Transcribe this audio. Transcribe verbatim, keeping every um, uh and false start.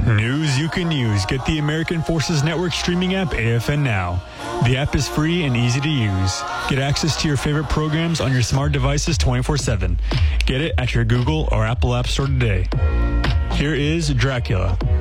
News you can use. Get the American Forces Network streaming app, A F N Now. The app is free and easy to use. Get access to your favorite programs on your smart devices twenty-four seven. Get it at your Google or Apple App Store today. Here is Dracula.